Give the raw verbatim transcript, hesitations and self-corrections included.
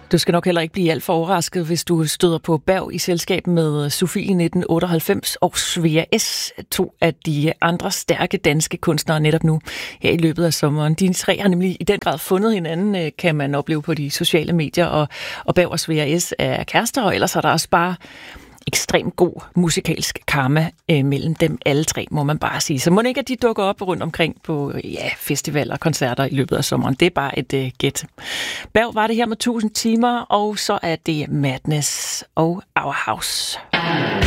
Du skal nok heller ikke blive alt for overrasket, hvis du støder på Berg i selskab med Sofie nitten otteoghalvfems og Svea S, to af de andre stærke danske kunstnere netop nu her i løbet af sommeren. De tre har nemlig i den grad fundet hinanden, kan man opleve på de sociale medier, og, og Berg og Svea S er kærester, og ellers er der også bare ekstremt god musikalsk karma øh, mellem dem alle tre, må man bare sige. Så må det ikke, at de dukker op rundt omkring på ja, festivaler og koncerter i løbet af sommeren. Det er bare et øh, gæt. Berg var det her med tusind timer, og så er det Madness og Our House.